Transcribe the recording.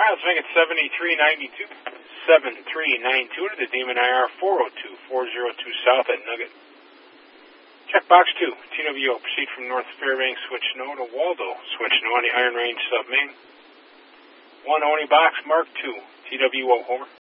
Let's make it 7392. 7392 to the Demon IR 402-402 South at Nugget. Check box 2. TWO. Proceed from North Fairbanks, switch no to Waldo. Switch no on the Iron Range sub main. 1 Oni box, mark 2. TWO, over.